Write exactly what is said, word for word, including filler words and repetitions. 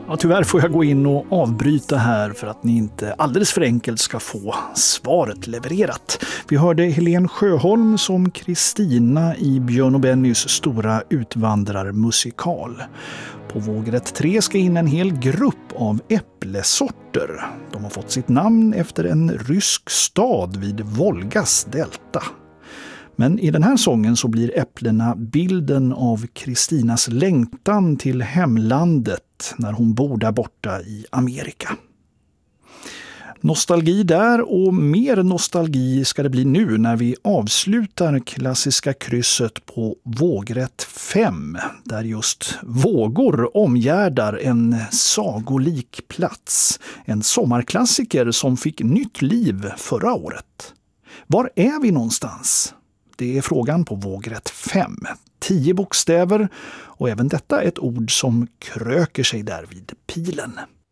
Ja, tyvärr får jag gå in och avbryta här för att ni inte alldeles för enkelt ska få svaret levererat. Vi hörde Helen Sjöholm som Kristina i Björn och Bennys stora utvandrarmusikal. På vågrätt tre ska in en hel grupp av äpplesorter. De har fått sitt namn efter en rysk stad vid Volgas delta. Men i den här sången så blir äpplena bilden av Kristinas längtan till hemlandet när hon bor där borta i Amerika. Nostalgi där och mer nostalgi ska det bli nu när vi avslutar klassiska krysset på vågrätt fem där just vågor omgärdar en sagolik plats. En sommarklassiker som fick nytt liv förra året. Var är vi någonstans? Det är frågan på vågrätt fem. Tio bokstäver och även detta ett ord som kröker sig där vid pilen.